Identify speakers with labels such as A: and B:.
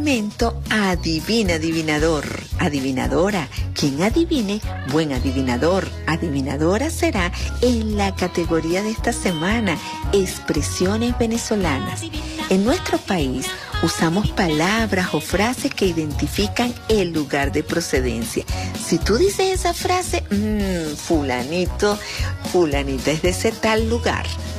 A: Adivina, adivinador, adivinadora. Quien adivine, buen adivinador, adivinadora será en la categoría de esta semana, expresiones venezolanas. En nuestro país usamos palabras o frases que identifican el lugar de procedencia. Si tú dices esa frase, fulanito, fulanita es de ese tal lugar.